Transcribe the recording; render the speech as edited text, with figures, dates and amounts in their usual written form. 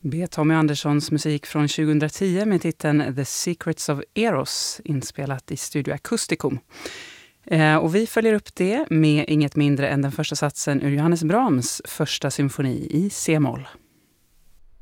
B. Tommy Anderssons musik från 2010 med titeln The Secrets of Eros, inspelat i Studio Acusticum. Och vi följer upp det med inget mindre än den första satsen ur Johannes Brahms första symfoni i C-moll.